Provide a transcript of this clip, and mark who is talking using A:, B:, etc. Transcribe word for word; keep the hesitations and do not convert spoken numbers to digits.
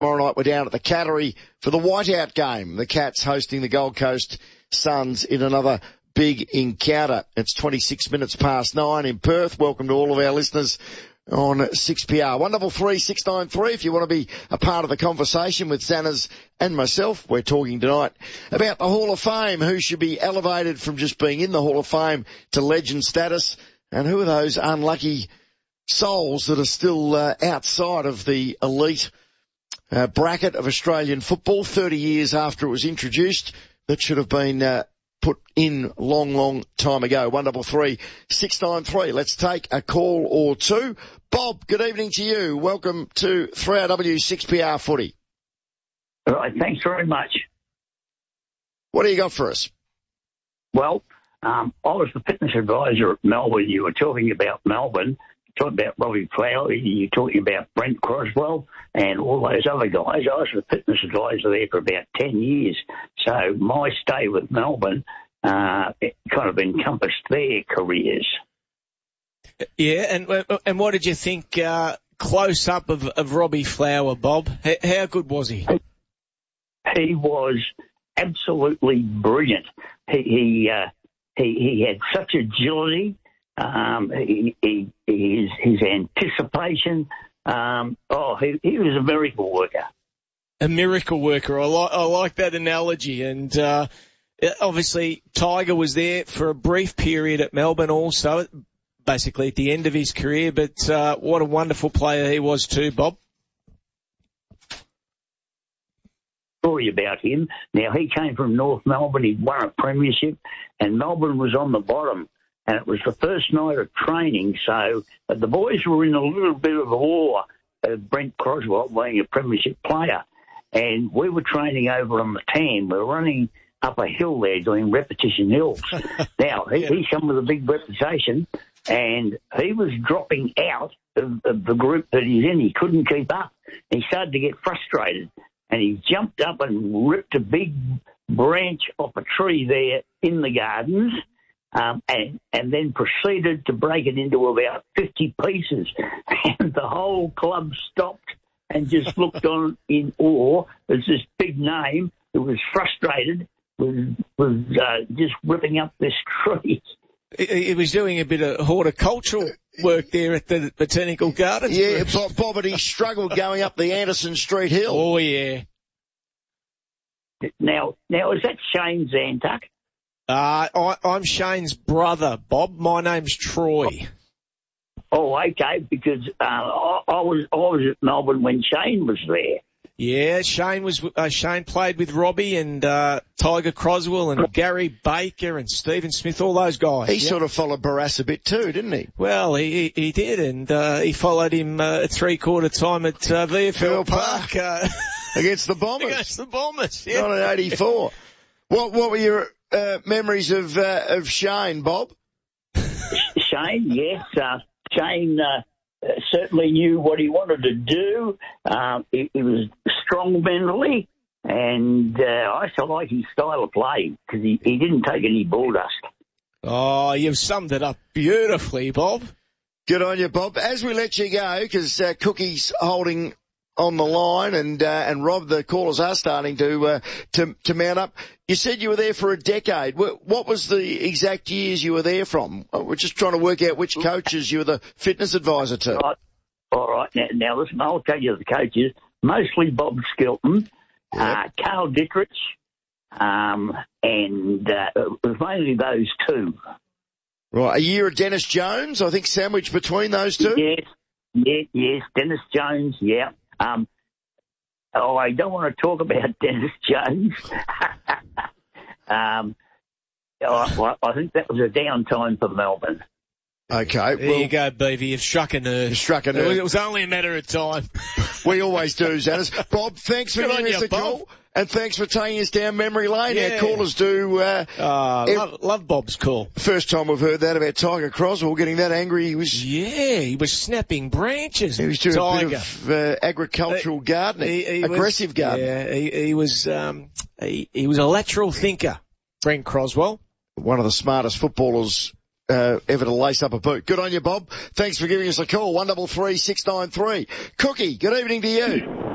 A: Tomorrow night we're down at the Cattery for the Whiteout game. The Cats hosting the Gold Coast Suns in another big encounter. It's twenty-six minutes past nine in Perth. Welcome to all of our listeners on six P R. one double three six nine three if you want to be a part of the conversation with Zanners and myself. We're talking tonight about the Hall of Fame, who should be elevated from just being in the Hall of Fame to legend status, and who are those unlucky souls that are still uh, outside of the elite uh, bracket of Australian football thirty years after it was introduced, that should have been uh, put in long, long time ago. one double three six nine three. Let's take a call or two. Bob, good evening to you. Welcome to three R W six P R Footy.
B: All right, thanks very much.
A: What do you got for us?
B: Well, um, I was the fitness advisor at Melbourne. You were talking about Melbourne. Talking about Robbie Flower, you're talking about Brent Croswell and all those other guys. I was the fitness advisor there for about ten years. So my stay with Melbourne uh, it kind of encompassed their careers.
C: Yeah, and and what did you think uh, close up of, of Robbie Flower, Bob? How, how good was he?
B: He was absolutely brilliant. He he, uh, he, he had such agility. Um, he, he, his, his anticipation, um, oh, he, he was a miracle worker.
C: A miracle worker. I like, I like that analogy. And, uh, obviously Tiger was there for a brief period at Melbourne also, basically at the end of his career, but, uh, what a wonderful player he was too, Bob.
B: Story about him. Now, he came from North Melbourne. He'd won a premiership and Melbourne was on the bottom. And it was the first night of training, so the boys were in a little bit of a war of Brent Croswell being a premiership player. And we were training over on the Tam. We were running up a hill there doing repetition hills. Now, he, yeah. he's come with a big reputation, and he was dropping out of, of the group that he's in. He couldn't keep up. He started to get frustrated, and he jumped up and ripped a big branch off a tree there in the gardens. Um, and, and then proceeded to break it into about fifty pieces. And the whole club stopped and just looked on in awe as this big name who was frustrated was, was uh, just ripping up this tree.
C: He, he was doing a bit of horticultural work there at the Botanical Gardens.
A: Yeah, Bob, Bob, but he struggled going up the Anderson Street Hill.
C: Oh, yeah.
B: Now, now is that Shane Zantuck?
C: Uh, I, I'm Shane's brother, Bob. My name's Troy.
B: Oh, okay, because uh, I, I was I was at Melbourne when Shane was there.
C: Yeah, Shane was uh, Shane played with Robbie and uh, Tiger Croswell and Gary Baker and Stephen Smith, all those guys.
A: He
C: yep.
A: sort of followed Barras a bit too, didn't he?
C: Well, he he did, and uh, he followed him uh, at three-quarter time at uh, V F L Park. Uh,
A: against the Bombers.
C: Against the Bombers, yeah.
A: nineteen eighty-four. What, what were your uh, memories of uh, of Shane, Bob?
B: Shane, yes. Uh, Shane uh, certainly knew what he wanted to do. Um, he, he was strong mentally, and uh, I used to like his style of play because he, he didn't take any ball dust.
C: Oh, you've summed it up beautifully, Bob.
A: Good on you, Bob. As we let you go, because uh, Cookie's holding on the line, and uh, and Rob, the callers are starting to uh, to to mount up. You said you were there for a decade. What was the exact years you were there from? We're just trying to work out which coaches you were the fitness advisor to.
B: Right. All right. Now, now listen, I'll tell you the coaches. Mostly Bob Skelton, yep. uh, Carl Dittrich, um, and uh, it was mainly those two.
A: Right. A year of Dennis Jones, I think, sandwiched between those two?
B: Yes. Yes, yes. Dennis Jones, yeah. Um, oh, I don't want to talk about Dennis Jones. um, I, I think that was a downtime for Melbourne.
A: Okay.
C: There well, you go, Beavy. You've struck a nerve.
A: Struck a nerve.
C: It was only a matter of time.
A: We always do, Xanis. Bob, thanks for giving us a call. And thanks for taking us down memory lane. Yeah. Our callers do. Uh,
C: uh, every, love, love Bob's call.
A: First time we've heard that about Tiger Croswell getting that angry. He was.
C: Yeah, he was snapping branches.
A: He was doing
C: Tiger.
A: a bit of uh, agricultural uh, gardening, he, he aggressive
C: was,
A: gardening.
C: Yeah, he, he was. Um, he, he was a lateral thinker, Brent Croswell.
A: One of the smartest footballers uh, ever to lace up a boot. Good on you, Bob. Thanks for giving us a call. One double three six nine three. Cookie, good evening to you.